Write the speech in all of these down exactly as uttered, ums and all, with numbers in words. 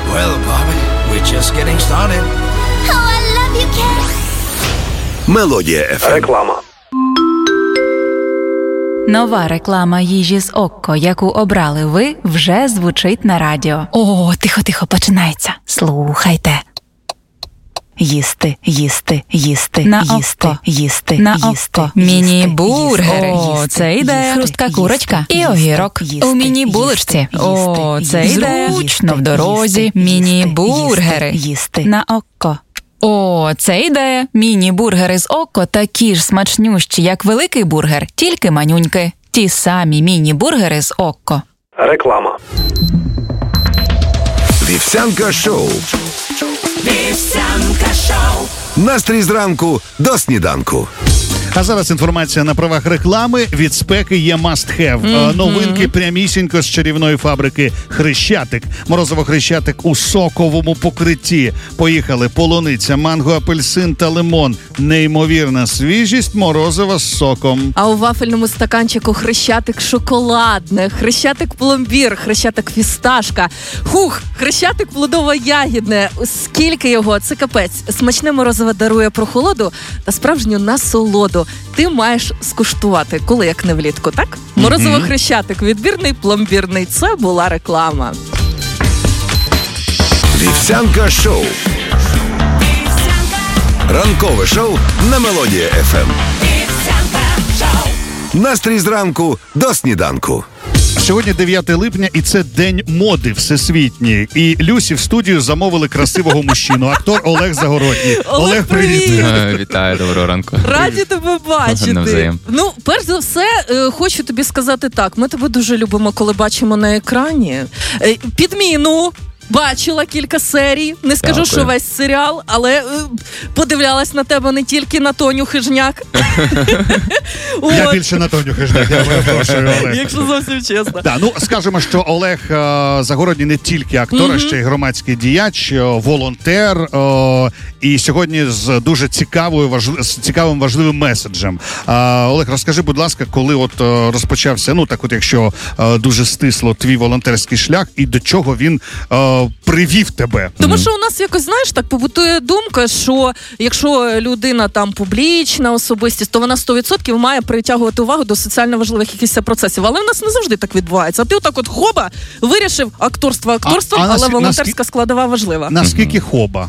Well, Bobby, we're just getting started. Oh, I love you, Ken. Мелодія еф ем. Реклама. Нова реклама їжі з Окко, яку обрали ви, вже звучить на радіо. О, тихо-тихо, починається. Слухайте. Їсти, їсти, їсти, На їсти, Окко. їсти, На їсти, Окко. їсти, Міні-бургери. їсти, О, їсти, це ідея. їсти, Хрустка їсти, курочка і їсти, огірок. їсти, У міні-булочці. їсти, О, їсти, це їсти, ідея. зручно в дорозі. їсти, Міні-бургери. їсти, їсти. На Окко. О, це ідея. Міні-бургери з Окко такі ж смачнющі, як великий бургер, тільки манюньки. Ті самі міні-бургери з Окко. Реклама. Вівсянка шоу. Вівсянка шоу. Настрій зранку до сніданку. А зараз інформація на правах реклами. Від спеки є must have. Mm-hmm. Новинки прямісінько з чарівної фабрики Хрещатик. Морозиво Хрещатик у соковому покритті. Поїхали: полуниця, манго, апельсин та лимон. Неймовірна свіжість морозива з соком. А у вафельному стаканчику Хрещатик шоколадне, Хрещатик пломбір, Хрещатик фісташка. Хух, Хрещатик плодово-ягідне. Скільки його, це капець. Смачне морозиво дарує прохолоду та справжню насолоду. Ти маєш скуштувати, коли як не влітку, так? Морозиво mm-hmm. Хрещатик, відбірний, пломбірний. Це була реклама. Вівсянка шоу. Ранкове шоу на Мелодія еф ем. Настрій зранку до сніданку. Сьогодні дев'яте липня, і це День моди всесвітній. І Люсі в студію замовили красивого мужчину. Актор Олег Загородній. Олег, Олег, привіт! привіт! Вітаю, доброго ранку. Раді тебе бачити. Навзаєм. Ну, перш за все, е, хочу тобі сказати так. Ми тебе дуже любимо, коли бачимо на екрані. Е, підміну. Бачила кілька серій, не скажу, Дякую. що весь серіал, але е, подивлялась на тебе не тільки на Тоню Хижняк. Я От, більше на Тоню Хижняк, я перепрошую, Олег. якщо зовсім чесно. Да, ну, скажемо, що Олег е, Загородній не тільки актор, а ще й громадський діяч, е, волонтер, е, і сьогодні з дуже цікавою, важли, з цікавим важливим меседжем. Е, Олег, розкажи, будь ласка, коли от е, розпочався, ну так от якщо е, дуже стисло, твій волонтерський шлях, і до чого він е, привів тебе? Тому що у нас якось, знаєш, так побутує думка, що якщо людина там публічна особистість, то вона сто відсотків має притягувати увагу до соціально важливих якихось процесів. Але в нас не завжди так відбувається. А ти отак от хоба вирішив акторство акторством, А- а але наскі- волонтерська наскі- складова важлива. Наскільки хоба?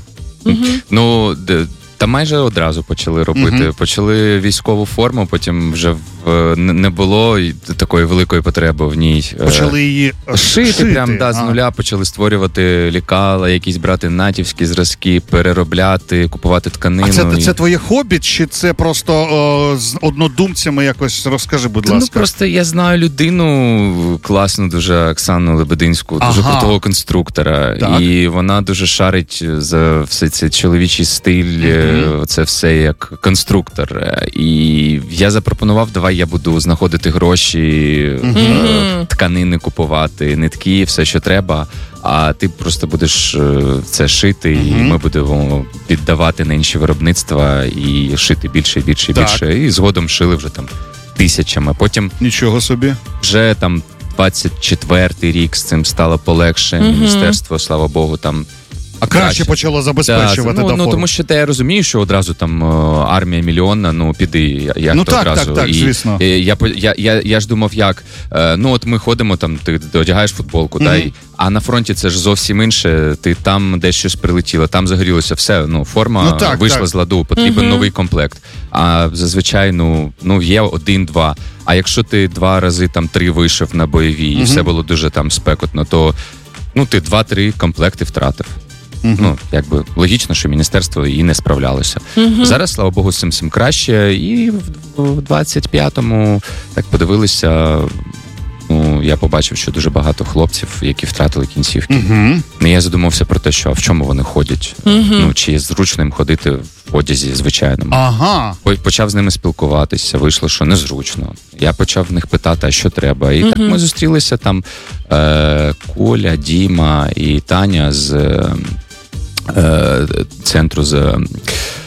Ну, д- та майже одразу почали робити. Мгм. Почали військову форму, потім вже в, не не було й такої великої потреби в ній. Е, Почали її е, Шити, прям да, з А. нуля почали створювати лікала, якісь брати натівські зразки, переробляти, купувати тканину. А це, і- це твоє хобі, чи це просто о, з однодумцями якось? Розкажи, будь Та, ласка. Ну, просто я знаю людину класну, дуже Оксану Лебединську, дуже Ага. крутого конструктора. Так. І вона дуже шарить за все це чоловічий стиль, е, це все як конструктор. Е, І я запропонував, давай я буду знаходити гроші, е, тканини купувати, нитки, все, що треба. А ти просто будеш е, це шити, і ми будемо піддавати на інші виробництва і шити більше, і більше, і Так. більше. І згодом шили вже там тисячами. Потім Нічого собі. вже там двадцять четвертий рік з цим стало полегше. Міністерство, слава Богу, там А краще почало забезпечувати Да, ну, доходи. ну тому що та я розумію, що одразу там о, армія мільйонна, ну піди, я- як Ну, то так, одразу. так, так, І, звісно. е, я, по- я, я, я ж думав, як е, ну от ми ходимо там, ти одягаєш футболку, та й а на фронті це ж зовсім інше. Ти там десь щось прилетіло, там загорілося все. Ну форма Ну, так, вийшла так. з ладу, потрібен новий комплект. А зазвичай, ну ну є один-два. А якщо ти два рази там три вийшов на бойові, і все було дуже там спекотно, то ну ти два-три комплекти втратив. Ну, якби логічно, що міністерство і не справлялося. Зараз, слава Богу, з цим всім краще. І в, в двадцять п'ятому так подивилися. Ну, я побачив, що дуже багато хлопців, які втратили кінцівки. Мгм. Ну, я задумався про те, що а в чому вони ходять. Ну, чи зручно їм ходити в одязі звичайному. Ага. По- Почав з ними спілкуватися, вийшло, що незручно. Я почав в них питати, а що треба. І так ми зустрілися там е, Коля, Діма і Таня з е, центру з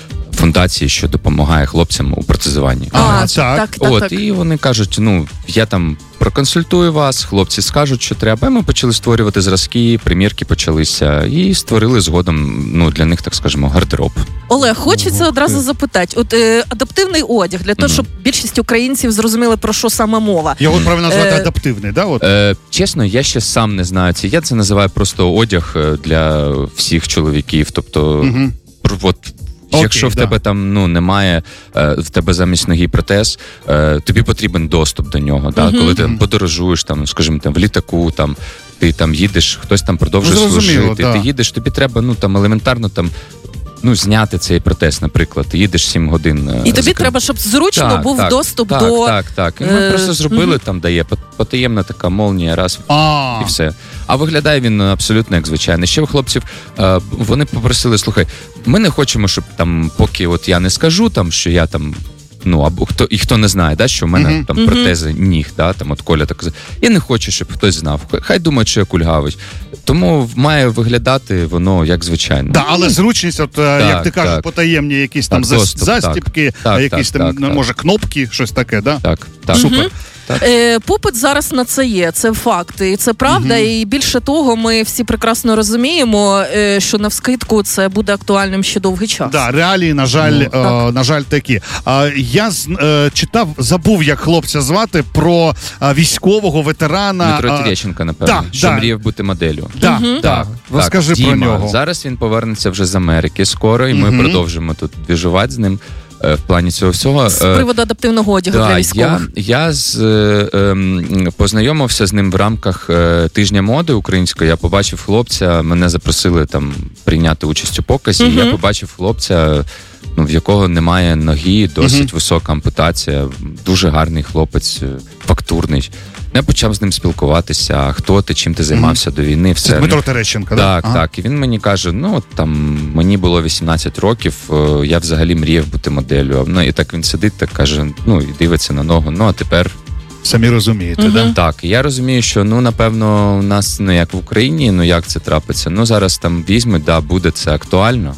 фундації, що допомагає хлопцям у протезуванні. А, Ага, так, так. так, От, так. і вони кажуть, ну, я там проконсультую вас, хлопці скажуть, що треба. І ми почали створювати зразки, примірки почалися, і створили згодом, ну, для них, так скажемо, гардероб. Олег, хочеться одразу запитати. От е, адаптивний одяг, для того, Мгм. щоб більшість українців зрозуміли, про що саме мова. Його правильно назвати Е, адаптивний, да? От? Е, чесно, я ще сам не знаю це. Я це називаю просто одяг е, для всіх чоловіків. Тобто, Мгм. пр- от, Окей, якщо в да. тебе там ну немає, е, в тебе замість ноги протез, е, тобі потрібен доступ до нього. Да? Коли ти там подорожуєш, там, скажімо, там в літаку, там ти там їдеш, хтось там продовжує Ну, зрозуміло, служити. да. Ти їдеш, тобі треба ну там елементарно там. Ну, зняти цей протез, наприклад, ти їдеш сім годин. е, І тобі з- треба, щоб зручно Так, був так, доступ так, до... Так, так. І ми е, просто зробили, там дає пот- потаємна така молнія, раз А, і все. А виглядає він абсолютно як звичайний. Ще у хлопців е, вони попросили: слухай, ми не хочемо, щоб там, поки от я не скажу, там що я там. Ну, або хто і хто не знає, да, що в мене Мгм. там протези ніг, да, там от Коля так казав. Я не хочу, щоб хтось знав. Хай- Хай думають, що я кульгавий. Тому має виглядати воно як звичайно. да, але зручність, от, е, як ти кажеш, так. потаємні якісь там Так, зас- доступ, так. застіпки, Так, а якісь так, там, так, ну, так. може, кнопки, щось таке, да? Так, так. Супер. Е, попит зараз на це є, це факт, і це правда. І більше того, ми всі прекрасно розуміємо, е, що навскидку це буде актуальним ще довгий час. Да, реалії, на жаль, Ну, е, так. на жаль, такі. А, я з- е, читав, забув, як хлопця звати, про е, військового ветерана. Дмитро а, Терещенко, напевно, да, що да. мріяв бути моделлю. Да, Мгм. так. Розкажи Діма. про нього. Зараз він повернеться вже з Америки скоро, і ми Мгм. продовжимо тут двіжувати з ним е, в плані цього всього. З Е, приводу адаптивного одягу да, для військових. Я, я з, е, ем, познайомився з ним в рамках е, тижня моди української. Я побачив хлопця, мене запросили там прийняти участь у показі. Мгм. Я побачив хлопця, ну, в якого немає ноги, досить висока ампутація, дуже гарний хлопець, е, фактурний. Я почав з ним спілкуватися, хто ти, чим ти займався до війни, все. Це Дмитро Терещенко, да? Так, Ага. так. І він мені каже: ну от там мені було вісімнадцять років, е, я взагалі мріяв бути моделлю. Ну і так він сидить, так каже, ну і дивиться на ногу. Ну а тепер Самі розумієте, да? так. Я розумію, що ну напевно у нас не як в Україні, ну як це трапиться. Ну зараз там візьмуть, да, буде це актуально,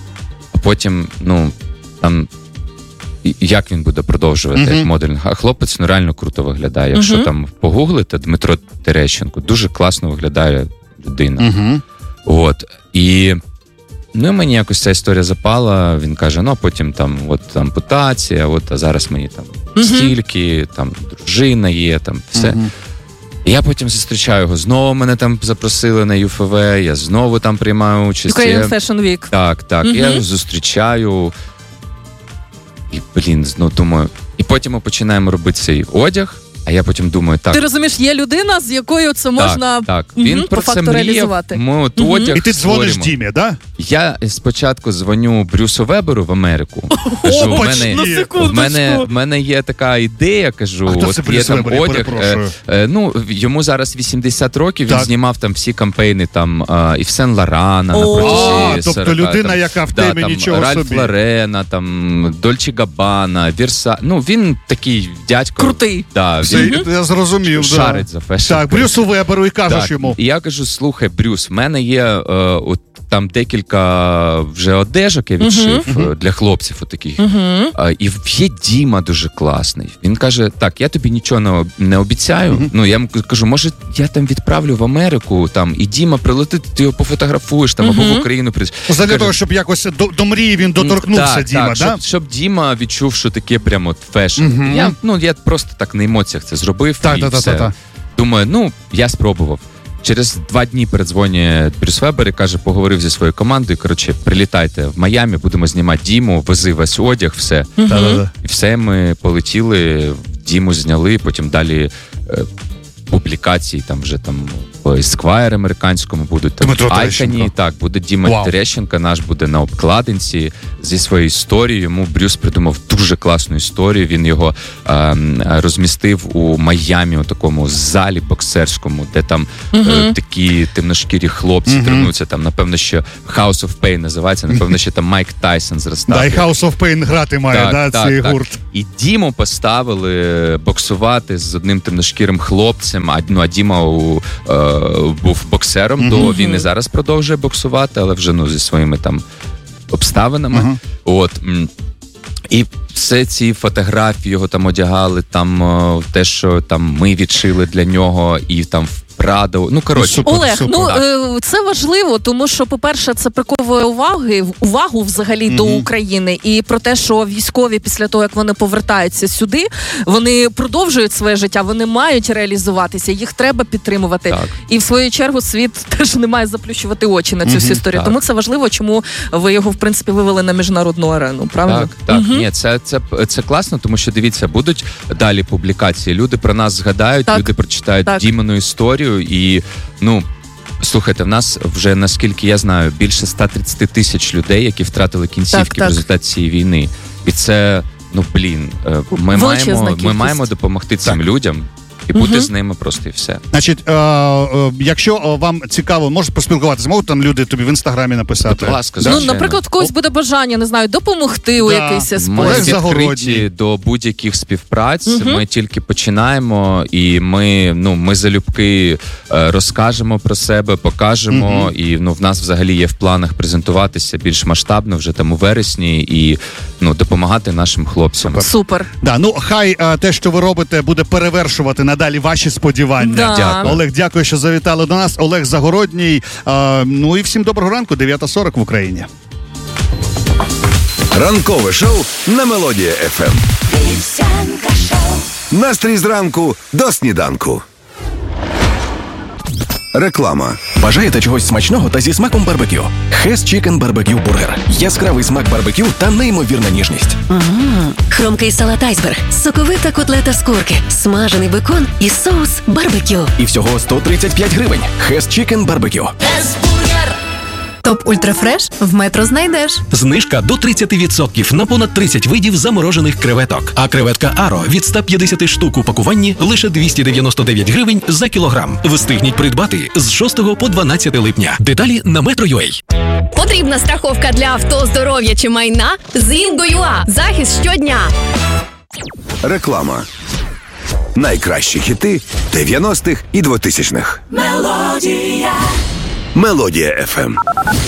а потім, ну там. І як він буде продовжувати Мгм. як моделінг? А хлопець ну реально круто виглядає. Якщо Мгм. там погуглите, Дмитро Терещенко дуже класно виглядає людина. Угу. От. І ну, мені якось ця історія запала. Він каже: ну, а потім там от ампутація, от, а зараз мені там Мгм. стільки, там дружина є, там все. І я потім зустрічаю його. Знову мене там запросили на ю еф ве, я знову там приймаю участь. Ukrainian Я- Fashion Week. Так, так. Мгм. Я зустрічаю. І, блін, ну думаю. І потім ми починаємо робити цей одяг, а я потім думаю, так. Ти розумієш, є людина, з якою це можна Так, так. мгм, Він по про це факту мріяв. реалізувати. Ми от Мгм. одяг І ти дзвониш створюємо. Дімі, да? Я спочатку дзвоню Брюсу Веберу в Америку. Кажу, в Опачні! мене, На секундочку. в мене, в мене є така ідея, кажу, А хто от це є Брюс там Вебер? Я одяг. перепрошую. Е, е, ну, йому зараз вісімдесят років, він Так. знімав там всі кампейни там е, і в Сен Лорана на О! протязі А, тобто сорока, людина, там, яка в да, темі, там, нічого Ральф собі. Лорена, там Дольче Габбана, Вірса. Ну, він такий дядько. Крутий. Да, Це, він я зрозумів, да. шарить за фешн. Так, Брюсу Веберу і кажеш Так, йому. І я кажу: слухай, Брюс, в мене є е, от, там декілька вже одежок я відшив е, для хлопців отаких. Е, і є Діма дуже класний. Він каже: так, я тобі нічого не, об- не обіцяю. Ну, я йому кажу, може, я там відправлю в Америку, там, і Діма прилетить, ти його пофотографуєш там, або в Україну прийдеш. Задля Каже, того, щоб якось до, до мрії він доторкнувся, так, Діма, так, да? щоб, щоб Діма відчув, що таке прямо от фешн. Мгм. Я, ну, я просто так на емоціях це зробив. Так, і так, так, все. так, так. Думаю, ну, я спробував. Через два дні передзвонює Брюс Вебер і каже, поговорив зі своєю командою, коротше, прилітайте в Майамі, будемо знімати Діму, вези весь одяг, все. Та-да-да. І все, ми полетіли, Діму зняли, потім далі е, публікації, там вже там в Esquire американському будуть, там Дмитро в Айкані, Терещенко. так, буде Діма Вау. Терещенко, наш буде на обкладинці зі своєю історією. Йому Брюс придумав дуже класну історію, він його е, розмістив у Майамі, у такому залі боксерському, де там е, такі темношкірі хлопці Мгм. тренуються, там, напевно, що House of Pain називається, напевно, ще там Майк Тайсон зростав. Да, і House of Pain грати має, да, цей гурт. І Діму поставили боксувати з одним темношкірим хлопцем. А, ну, а Діма у, е, був боксером Мгм. до війни, зараз продовжує боксувати, але вже ну, зі своїми там обставинами. Uh-huh. От. І все ці фотографії його там одягали, там о, те, що там ми відшили для нього, і там в Прадо. Ну, коротше. Супер, Олег, супер. ну так. Це важливо, тому що, по-перше, це приковує уваги, увагу взагалі mm-hmm. до України. І про те, що військові після того, як вони повертаються сюди, вони продовжують своє життя, вони мають реалізуватися, їх треба підтримувати. Так. І в свою чергу світ теж не має заплющувати очі на цю mm-hmm. всю історію. Так. Тому це важливо, чому ви його, в принципі, вивели на міжнародну арену, правильно? Так, так. Mm-hmm. Ні, це, це, це класно, тому що, дивіться, будуть далі публікації. Люди про нас згадають, так. люди прочитають так. Дімину історію. І, ну, слухайте, в нас вже, наскільки я знаю, більше сто тридцять тисяч людей, які втратили кінцівки так, так. в результаті цієї війни. І це, ну, блін, ми маємо, ми маємо допомогти цим так. людям. І бути uh-huh. з ними просто і все. Значить, е- е- якщо вам цікаво, можете поспілкуватися, можуть там люди тобі в інстаграмі написати. Будь ласка, ну, наприклад, в когось буде бажання, не знаю, допомогти да. у якийсь спосіб. Ми відкриті до будь-яких співпраць. Uh-huh. Ми тільки починаємо, і ми, ну, ми залюбки е- розкажемо про себе, покажемо. Uh-huh. І, ну, в нас взагалі є в планах презентуватися більш масштабно вже там у вересні і, ну, допомагати нашим хлопцям. Супер. Супер. Да, ну, хай е- те, що ви робите, буде перевершувати на далі ваші сподівання. Да. Дякую. Олег, дякую, що завітали до нас. Олег Загородній. А, ну і всім доброго ранку, дев'ята сорок в Україні. Ранкове шоу на Мелодія еф ем. Настрій зранку до сніданку. Реклама. Бажаєте чогось смачного та зі смаком барбекю? Hess Chicken Barbecue Burger. Яскравий смак барбекю та неймовірна ніжність. Ммм, хрумкий салат айсберг, соковита котлета з курки, смажений бекон і соус барбекю. І всього сто тридцять п'ять гривень. Hess Chicken Barbecue. Топ Ультрафреш в Метро знайдеш. Знижка до тридцять відсотків на понад тридцять видів заморожених креветок. А креветка Аро від сто п'ятдесят штук у пакуванні лише двісті дев'яносто дев'ять гривень за кілограм. Встигніть придбати з шостого по дванадцяте липня. Деталі на Metro.ua. Потрібна страховка для авто, здоров'я чи майна? З Інго.ua. Захист щодня. Реклама. Найкращі хіти дев'яностих і двотисячних. Мелодія. Мелодія еф ем.